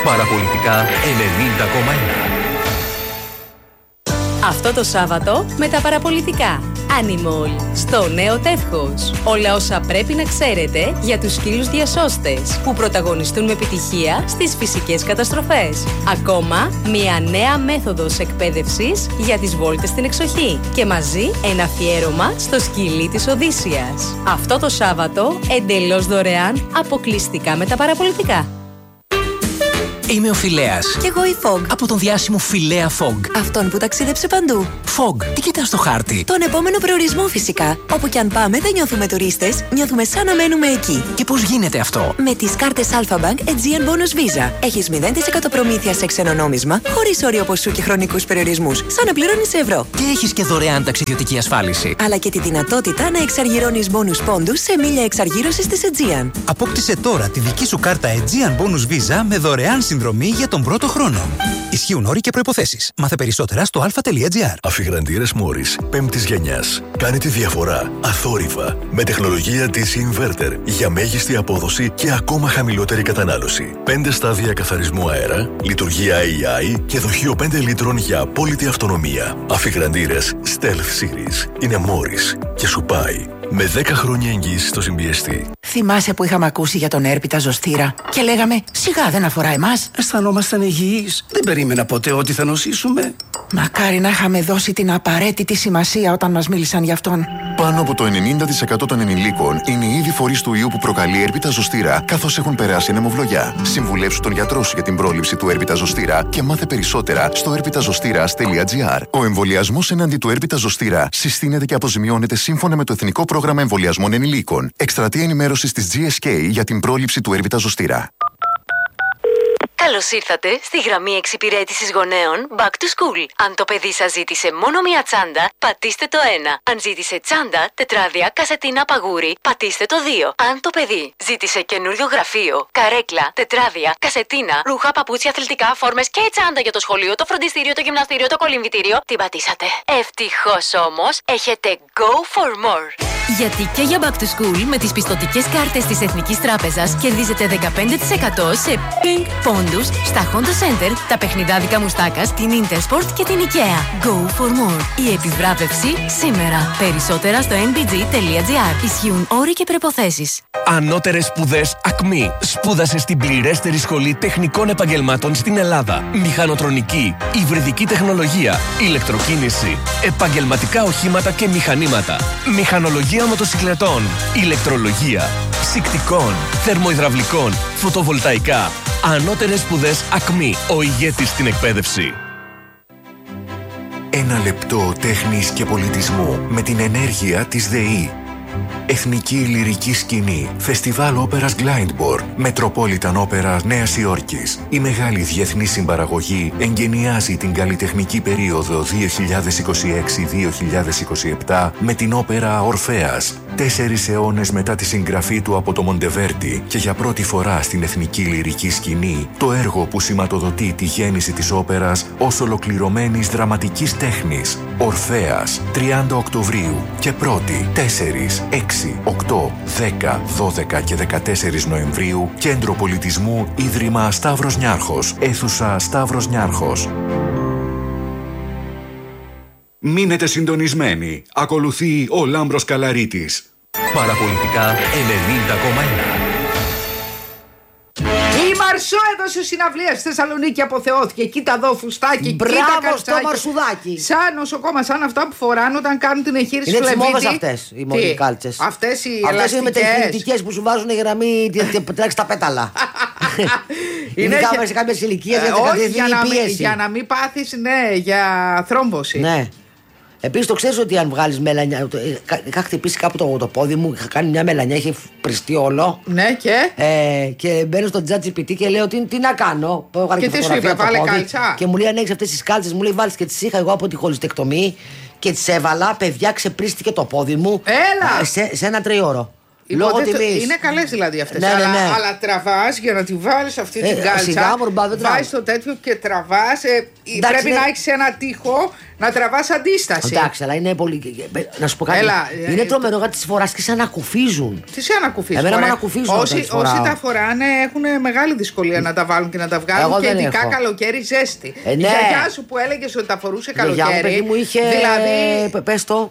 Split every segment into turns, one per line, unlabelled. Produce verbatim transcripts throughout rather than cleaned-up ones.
Παραπολιτικά ενενήντα κόμμα ένα.
Αυτό το Σάββατο με τα παραπολιτικά. Animal, στο νέο τεύχος. Όλα όσα πρέπει να ξέρετε για τους σκύλους διασώστες που πρωταγωνιστούν με επιτυχία στις φυσικές καταστροφές. Ακόμα, μια νέα μέθοδος εκπαίδευσης για τις βόλτες στην εξοχή. Και μαζί ένα αφιέρωμα στο σκυλί της Οδύσσιας. Αυτό το Σάββατο, εντελώς δωρεάν, αποκλειστικά με τα παραπολιτικά.
Είμαι ο Φιλέας.
Κι εγώ η Fog.
Από τον διάσημο Φιλέα Fog.
Αυτόν που ταξίδεψε παντού.
Fog, τι κοιτάς στο χάρτη?
Τον επόμενο προορισμό φυσικά. Όπου κι αν πάμε δεν νιώθουμε τουρίστες, νιώθουμε σαν να μένουμε εκεί.
Και πώς γίνεται αυτό?
Με τις κάρτες Alpha Bank Aegean Bonus Visa. Έχεις μηδέν τοις εκατό προμήθεια σε ξενονόμισμα, χωρίς όριο ποσού και χρονικούς περιορισμούς. Σαν να πληρώνεις ευρώ.
Και έχεις και δωρεάν ταξιδιωτική ασφάλιση.
Αλλά και τη δυνατότητα να εξαργυρώνεις bonus πόντους σε μίλια εξαργύρωσης της Aegean.
Απόκτησε τώρα τη δική σου κάρτα Aegean Bonus Visa με δωρεάν συνδρομή για τον πρώτο χρόνο. Ισχύουν όροι και προϋποθέσεις. Μάθε περισσότερα στο αλφα.gr.
Αφιγραντήρες Μόρις πέμπτης γενιάς. Κάνει τη διαφορά αθόρυβα με τεχνολογία ντι σι Inverter για μέγιστη απόδοση και ακόμα χαμηλότερη κατανάλωση. πέντε στάδια καθαρισμού αέρα, λειτουργία έι άι και δοχείο πέντε λίτρων για απόλυτη αυτονομία. Αφιγραντήρες Stealth Series είναι Μόρις και σου πάει. Με δέκα χρόνια εγγύηση στο συμπιεστή.
Θυμάσαι που είχαμε ακούσει για τον έρπιτα ζωστήρα και λέγαμε σιγά δεν αφορά εμάς.
Αισθανόμασταν υγιείς. Δεν περίμενα ποτέ ότι θα νοσήσουμε.
Μακάρι να είχαμε δώσει την απαραίτητη σημασία όταν μας μίλησαν γι' αυτόν.
Πάνω από το ενενήντα τοις εκατό των ενηλίκων είναι ήδη φορείς του ιού που προκαλεί έρπιτα ζωστήρα καθώς έχουν περάσει ανεμοβλογιά. Συμβουλέψου τον γιατρό σου για την πρόληψη του έρπιτα ζωστήρα και μάθε περισσότερα στο έρπιτα ζωστήρας τελεία τζι άρ. Ο εμβολιασμός εναντί του έρπιτα ζωστήρα συστήνεται και αποζημιώνεται σύμφωνα με το Εθνικό Πρόγραμμα Εμβολιασμών Ενηλίκων. Εκστρατεία ενημέρωσης της τζι ες κέι για την πρόληψη του έρπιτα ζωστήρα.
Καλώς ήρθατε στη γραμμή εξυπηρέτησης γονέων Back to School. Αν το παιδί σας ζήτησε μόνο μία τσάντα, πατήστε το ένα. Αν ζήτησε τσάντα, τετράδια, κασετίνα, παγούρι, πατήστε το δύο. Αν το παιδί ζήτησε καινούριο γραφείο, καρέκλα, τετράδια, κασετίνα, ρούχα, παπούτσια, αθλητικά, φόρμες και τσάντα για το σχολείο, το φροντιστήριο, το γυμναστήριο, το κολυμβητήριο, την πατήσατε. Ευτυχώς όμως, έχετε Go for More.
Γιατί και για Back to School με τις πιστωτικές κάρτες της Εθνικής Τράπεζας κερδίζετε δεκαπέντε τοις εκατό σε Pink πόντους στα Honda Center, τα παιχνιδάδικα Μουστάκας, την Intersport και την IKEA. Go for more. Η επιβράβευση σήμερα. Περισσότερα στο εν μπι τζι τελεία τζι άρ. Ισχύουν όροι και προϋποθέσεις.
Ανώτερες σπουδές Ακμή. Σπούδασε στην πληρέστερη σχολή τεχνικών επαγγελμάτων στην Ελλάδα. Μηχανοτρονική, υβριδική τεχνολογία, ηλεκτροκίνηση, επαγγελματικά οχήματα και μηχανήματα, μηχανολογία μοτοσυκλετών, ηλεκτρολογία, ψυκτικών, θερμοϊδραυλικών, φωτοβολταϊκά. Ανώτερες σπουδές Ακμή. Ο ηγέτης στην εκπαίδευση.
Ένα λεπτό τέχνης και πολιτισμού με την ενέργεια της ΔΕΗ. Εθνική Λυρική Σκηνή, Φεστιβάλ Όπερας Glyndebourne, Metropolitan Opera Νέας Υόρκης. Η μεγάλη διεθνή συμπαραγωγή εγκαινιάζει την καλλιτεχνική περίοδο δύο χιλιάδες είκοσι έξι με δύο χιλιάδες είκοσι επτά με την όπερα Ορφέας. Τέσσερις αιώνες μετά τη συγγραφή του από το Μοντεβέρντι και για πρώτη φορά στην Εθνική Λυρική Σκηνή, το έργο που σηματοδοτεί τη γέννηση της όπερας ως ολοκληρωμένης δραματικής τέχνης. Ορφέας, τριάντα Οκτωβρίου και πρώτη, τέσσερις, έξι, οκτώ, δέκα, δώδεκα και δεκατέσσερις Νοεμβρίου, Κέντρο Πολιτισμού, Ίδρυμα Σταύρος Νιάρχος, αίθουσα Σταύρος Νιάρχος.
Μείνετε συντονισμένοι. Ακολουθεί ο Λάμπρος Καλαρίτης.
Παραπολιτικά ενενήντα κόμμα ένα.
Η Μαρσό έδωσε συναυλία στη Θεσσαλονίκη, αποθεώθηκε. Κοίτα εδώ φουστάκι,
μπράβο
κοίτα
στο Μαρσουδάκι.
Σαν νοσοκόμα, σαν αυτά που φοράνε όταν κάνουν την εγχείρηση
είναι
Φλεβίτη.
Είναι τις αυτές οι μόλι κάλτσες.
Αυτές οι
αυτές
ελαστικές.
είναι μετεχνητικές που σου βάζουν για να μην τρέξει τα πέταλα. Είναι σε κάποιες ηλικίες για την καθημερινή πίεση.
Για να μην πάθεις, ναι, για θρόμβωση.
Ναι. Επίσης το ξέρεις ότι αν βγάλεις μελανιά. Είχα χτυπήσει κάπου το, το πόδι μου, είχα κάνει μια μελανιά, είχε πριστεί όλο.
Ναι, και.
Ε, και μπαίνω στο ChatGPT και λέω τι, τι να κάνω.
Και τι σου είπε, βάλε κάλτσα.
Και μου λέει αν έχεις αυτές τις κάλτσες, μου λέει βάλεις και τις είχα εγώ από τη χολιστεκτομή και τις έβαλα. Παιδιά, ξεπρίστηκε το πόδι μου.
Έλα!
Σε, σε ένα τριώρο. Λόγω τιμής.
Είναι καλές δηλαδή αυτές.
Ναι, ναι,
αλλά,
ναι.
αλλά τραβάς για να τη βάλεις αυτή
Ε,
την κάλτσα.
σιγά, μωρμπά, δεν
βάζεις το τέτοιο και τραβάς. Ε,
Εντάξει,
πρέπει
ναι.
να έχεις ένα τοίχο να τραβάς αντίσταση.
Εντάξει, αλλά είναι πολύ. Να σου πω κάτι.
Έλα,
είναι
ε,
τρομερό γιατί τις φοράς και σαν ανακουφίζουν.
Τι σε ανακουφίζουν.
Εμένα με ανακουφίζουν όταν
Όσοι,
τις φοράω.
όσοι τα φοράνε έχουν μεγάλη δυσκολία να τα βάλουν και να τα βγάλουν.
Εγώ
Και
δεν
ειδικά
έχω.
καλοκαίρι ζέστη.
Ε, ναι.
Η γιαγιά σου που έλεγες ότι τα φορούσε
Η γιαγιά μου,
καλοκαίρι.
παιδί μου, είχε.
Δηλαδή.
Πες το.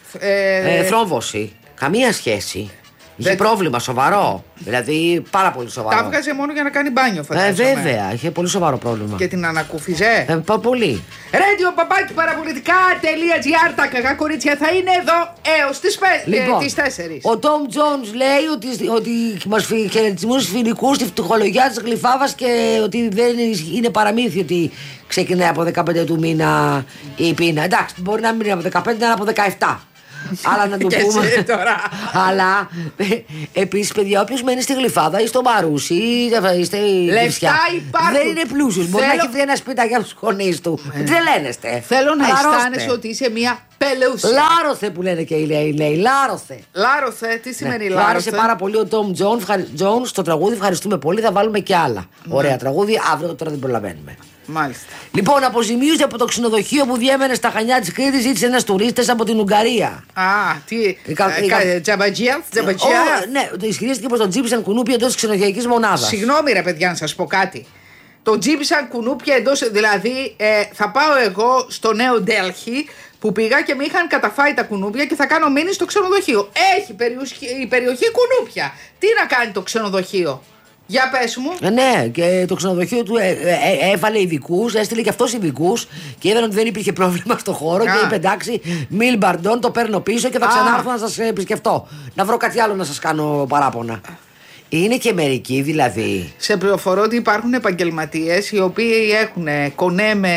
Ε,
Ε, θρόμβωση. Καμία σχέση. Είχε
Δεν-
πρόβλημα σοβαρό. Δηλαδή πάρα πολύ
τα
σοβαρό.
βγάζε μόνο για να κάνει μπάνιο,
Ε,
φαντάζομαι.
βέβαια, είχε πολύ σοβαρό πρόβλημα.
Και την ανακούφιζε.
Ε, πα- πολύ.
Radio παπάκι παραπολιτικά.gr. Τα κακά κορίτσια θα είναι εδώ έως τις, πε...
Λοιπόν,
ε, τις τέσσερις.
ο Τόμ Τζόνς λέει ότι, ότι μας φι- χαιρετισμούς φιλικούς στη φτωχολογιά της Γλυφάβας και ότι δεν είναι παραμύθι ότι ξεκινάει από δεκαπέντε του μήνα η πείνα. Εντάξει, μπορεί να μην είναι από δεκαπέντε, να είναι από δεκαεπτά. Αλλά να το
Και
πούμε.
εσύ τώρα.
Αλλά επίσης, παιδιά, όποιος μένει στη Γλυφάδα ή στο Μαρούσι ή είστε
Λεφτά υπάρχουν.
δεν είναι πλούσιος. Μπορεί να
Θέλω-
έχει βρει ένα σπίτι για τους γονείς του. Τρελαίνεστε.
Θέλω να
Λαρώστε.
αισθάνεσαι ότι είσαι μια πελούσια.
Λάρωθε που λένε και οι λέει, λέει. Λάρωθε.
Λάρωθε, τι σημαίνει
Ναι. Του
λάρωθε.
άρεσε πάρα πολύ ο Τόμ Τζόνς στο τραγούδι. Ευχαριστούμε πολύ. Θα βάλουμε και άλλα. Ωραία τραγούδια. Αύριο τώρα δεν προλαβαίνουμε.
Μάλιστα.
Λοιπόν, αποζημίωση από το ξενοδοχείο που διέμενε στα Χανιά της Κρήτης ζήτησε ένας τουρίστες από την Ουγγαρία.
Α, τι.
Ε, κα-
ε,
ε,
κα- Τζαμπατζία, τζαμπατζία.
Ω, ναι, το ισχυρίστηκε πως τον τζίπησαν κουνούπια εντός της ξενοδοχειακής μονάδας.
Συγγνώμη ρε παιδιά να σας πω κάτι. Το τζίπησαν κουνούπια εντός, δηλαδή ε, θα πάω εγώ στο νέο Ντέλχη που πήγα και με είχαν καταφάει τα κουνούπια και θα κάνω μήνυση στο ξενοδοχείο. Έχει περιοχή, η περιοχή κουνούπια. Τι να κάνει το ξενοδοχείο. Για πες μου.
Ε, ναι, και το ξενοδοχείο του ε, ε, ε, έβαλε ειδικού, έστειλε και αυτό ειδικού και είδαν ότι δεν υπήρχε πρόβλημα στο χώρο.
Α.
Και είπε εντάξει, μιλ μπαρντών, το παίρνω πίσω και θα
Α.
ξανάρθω να σας επισκεφτώ. Να βρω κάτι άλλο να σας κάνω παράπονα. Είναι και μερικοί δηλαδή.
Σε πληροφορώ ότι υπάρχουν επαγγελματίες οι οποίοι έχουν κονέ με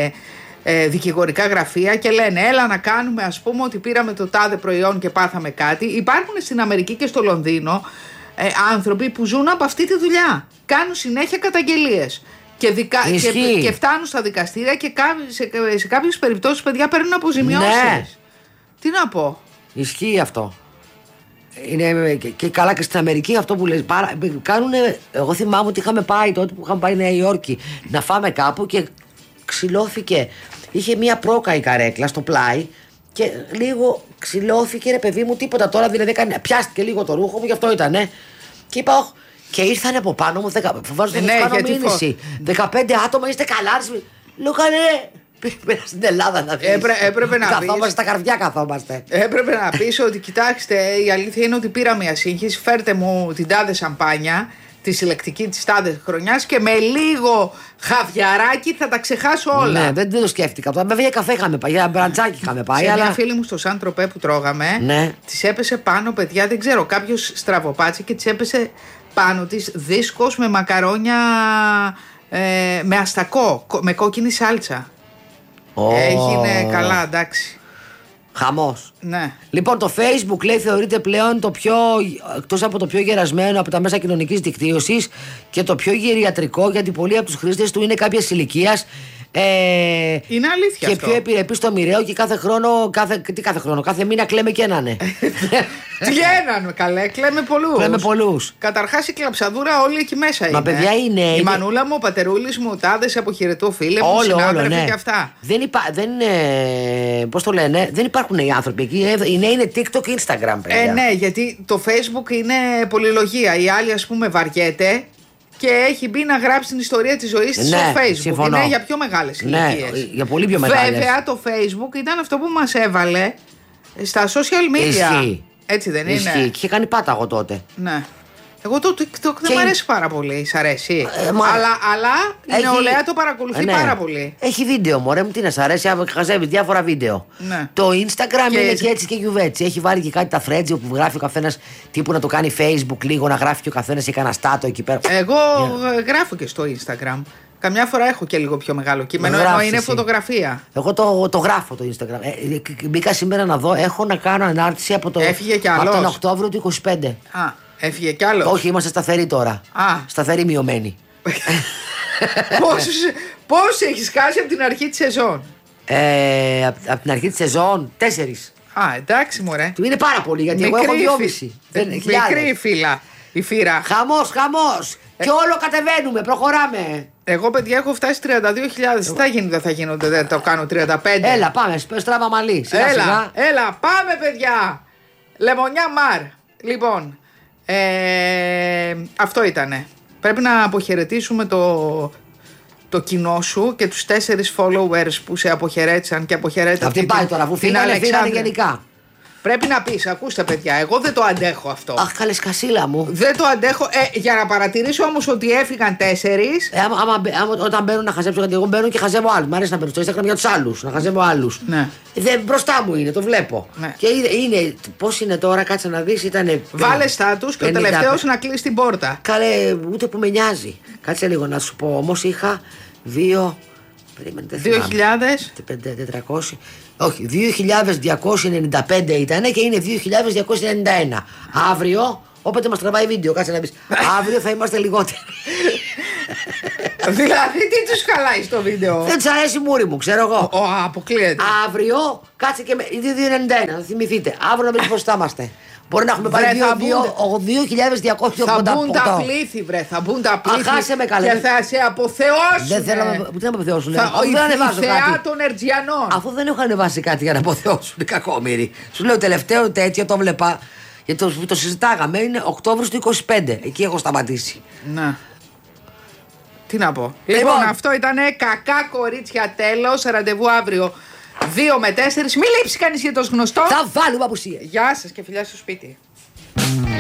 ε, δικηγορικά γραφεία και λένε έλα να κάνουμε ας πούμε ότι πήραμε το τάδε προϊόν και πάθαμε κάτι. Υπάρχουν στην Αμερική και στο Λονδίνο ε, άνθρωποι που ζουν από αυτή τη δουλειά. Κάνουν συνέχεια καταγγελίες. Και, δικα... και,
Ισχύει.
και φτάνουν στα δικαστήρια και κά- σε, σε κάποιες περιπτώσεις παιδιά παίρνουν αποζημιώσεις.
Ναι.
Τι να πω.
Ισχύει αυτό. Είναι και, και καλά και στην Αμερική αυτό που λες. Πάρα, κάνουνε, εγώ θυμάμαι ότι είχαμε πάει τότε που είχαμε πάει Νέα Υόρκη να φάμε κάπου και ξυλώθηκε. Είχε μία πρόκα η καρέκλα στο πλάι και λίγο ξυλώθηκε ρε παιδί μου, τίποτα τώρα. Δηλαδή έκανε, πιάστηκε λίγο το ρούχο μου, γι' αυτό ήταν. Ε. Και είπα, «Ωχ». Και ήρθανε από πάνω μου, δεκα, φοβάζω
Ναι,
να κάνω
γιατί
μήνυση. δεκαπέντε άτομα, είστε καλά. Λέω κάνε ρε. Πέρα στην Ελλάδα να δεις.
Έπρε- έπρεπε να
Καθόμαστε
πεις.
στα καρδιά, καθόμαστε.
Έπρεπε να πεις ότι κοιτάξτε, η αλήθεια είναι ότι πήρα μια σύγχυση. Φέρτε μου την τάδε σαμπάνια, τη συλλεκτική τη τάδε χρονιά και με λίγο χαβιαράκι θα τα ξεχάσω όλα.
Ναι, δεν, δεν το σκέφτηκα. Βέβαια για καφέ είχαμε πάει, για μπραντζάκι είχαμε πάει.
Σε
αλλά...
μια φίλη μου στο Σαν Τροπέ που τρώγαμε,
Ναι.
της έπεσε πάνω, παιδιά, δεν ξέρω, κάποιος στραβοπάτσι και της έπεσε πάνω της δίσκος με μακαρόνια ε, με αστακό, κο- με κόκκινη σάλτσα.
Ω.
Έγινε καλά, εντάξει.
Χαμός.
Ναι.
Λοιπόν, το Facebook λέει θεωρείται πλέον το πιο, εκτός από το πιο γερασμένο από τα μέσα κοινωνικής δικτύωσης και το πιο γυριατρικό, γιατί πολλοί από τους χρήστες του είναι κάποιας ηλικίας. Ε,
Είναι αλήθεια
και
αυτό.
πιο επιρρεπή στο μοιραίο και κάθε χρόνο, κάθε, τι κάθε χρόνο, κάθε μήνα κλαίμε και έναν. Ναι.
Τι έναν, καλέ, κλαίμε πολλούς.
Κλαίμε πολλούς.
Καταρχάς η κλαψαδούρα όλη εκεί μέσα είναι.
Μα παιδιά είναι-
Η
είναι-
μανούλα μου, ο πατερούλης μου, ο τάδες από χειρετό φίλε μου,
Όλο, όλο,
συνάδελφοι
ναι.
και αυτά.
Δεν, υπά, δεν ε, πώς το λένε, δεν υπάρχουν οι άνθρωποι εκεί. Ε, Είναι, είναι TikTok και Instagram, παιδιά.
Ε, ναι, γιατί το Facebook είναι πολυλογία. Η άλλη, ας πούμε, βαριέται και έχει μπει να γράψει την ιστορία της ζωής της
Ναι,
στο Facebook.
συμφωνώ.
Είναι για πιο μεγάλες
Ναι,
ηλικίες.
για πολύ πιο μεγάλες.
Βέβαια, το Facebook ήταν αυτό που μας έβαλε στα social media.
Ισχύει.
Έτσι δεν είναι.
Ισχύει. Και είχε κάνει πάταγο τότε.
Ναι. Εγώ το TikTok δεν
Και-
μου αρέσει πάρα πολύ. Σ' αρέσει.
Ε, μα-
αλλά αλλά η
Έχει-
νεολαία το παρακολουθεί
Ε, ναι.
πάρα πολύ.
Έχει βίντεο, μωρέ μου, τι να σ' αρέσει, άμα χαζεύει διάφορα βίντεο.
Ναι.
Το Instagram
Και-
είναι και έτσι και γιουβέτσι. Έχει βάλει και κάτι τα threads όπου γράφει ο καθένα τύπου να το κάνει Facebook λίγο, να γράφει και ο καθένα ή κανένα στάτο εκεί πέρα.
Εγώ ε, γράφω και στο Instagram. Καμιά φορά έχω και λίγο πιο μεγάλο κείμενο, ενώ
Γράφεις
είναι
εσύ.
φωτογραφία.
Εγώ το, το γράφω το Instagram. Ε, ε, μπήκα σήμερα να δω, έχω να κάνω ανάρτηση από, το,
Έφυγε κι
από τον
άλλος.
Οκτώβριο του είκοσι πέντε.
Α, έφυγε κι άλλο.
Όχι, είμαστε σταθεροί τώρα.
Α.
Σταθεροί μειωμένοι.
Πόσους, πόσους έχεις χάσει από την αρχή της σεζόν.
Ε, από, από την αρχή τη σεζόν, τέσσερις.
Α, εντάξει, μωρέ.
Είναι πάρα πολύ, γιατί εγώ έχω δυόμιση.
Μικρή φύλλα. Η φύρα.
Χαμός, χαμός. Ε... Και όλο κατεβαίνουμε, προχωράμε.
Εγώ, παιδιά, έχω φτάσει τριάντα δύο χιλιάδες. Τι θα γίνει, δεν θα γίνονται, δεν το κάνω τριάντα πέντε.
Έλα, πάμε, στράβα μαλλί. Σιγά,
έλα,
σιγά.
έλα, πάμε, παιδιά. Λεμονιά Μαρ. Λοιπόν, ε, αυτό ήτανε. Πρέπει να αποχαιρετήσουμε το, το κοινό σου και τους τέσσερις followers που σε αποχαιρέτησαν και αποχαιρέτησαν.
Αυτή πάει τώρα, αφού φύγανε, φύγανε γενικά.
Πρέπει να πεις, ακούστε παιδιά, εγώ δεν το αντέχω αυτό.
Αχ, καλέ σκασίλα μου.
Δεν το αντέχω. Ε, για να παρατηρήσω όμως ότι έφυγαν τέσσερις.
Ε, άμα, άμα, άμα, όταν μπαίνουν να χαζέψω, γιατί εγώ μπαίνω και χαζεύω άλλους. Μ' αρέσει να μπαίνω στο Instagram για τους άλλους, να χαζεύω άλλους.
Ναι.
Δεν, μπροστά μου είναι, το βλέπω.
Ναι.
Και είναι, είναι πώς είναι τώρα, κάτσε να δεις, ήταν.
Βάλε στάτους και ο τελευταίος να κλείσει την πόρτα.
Καλέ, ούτε που με νοιάζει. Κάτσε λίγο να σου πω, όμως είχα δύο.
δύο χιλιάδες
τετρακόσια. Όχι, δύο χιλιάδες διακόσια ενενήντα πέντε ήταν και είναι δύο χιλιάδες διακόσια ενενήντα ένα. Αύριο, όποτε μας τραβάει βίντεο, κάτσε να πεις. Αύριο θα είμαστε λιγότεροι.
Δηλαδή, τι τους χαλάει στο βίντεο.
Δεν τους αρέσει η μούρη μου, ξέρω εγώ.
Ο, αποκλείεται.
Αύριο, κάτσε και με. δύο χιλιάδες διακόσια ενενήντα ένα, θα θυμηθείτε. Αύριο να μην μπροστά είμαστε. Μπορεί να έχουμε πάρει δύο χιλιάδες διακόσια ογδόντα οκτώ.
Θα μπουν τα πλήθη, βρε. Θα μπουν τα πλήθη.
Αχάσε με καλά.
Και θα σε αποθεώσουν.
Δεν θέλω να με αποθεώσουν.
Θα η θεά των Ερτζιανών.
Αφού δεν έχω ανεβάσει κάτι για να αποθεώσουν οι κακόμοιροι. Σου λέω τελευταίο τέτοιο το βλέπα. Γιατί το, το συζητάγαμε. Είναι Οκτώβριος του είκοσι πέντε. Εκεί έχω σταματήσει.
Να. Τι να πω. Λοιπόν, λοιπόν αυτό ήταν κακά κορίτσια, τέλος. Ραντεβού αύριο δύο με τέσσερις. Μην λείψει κανείς για το γνωστό.
Θα βάλουμε απουσία.
Γεια σας και φιλιά στο σπίτι.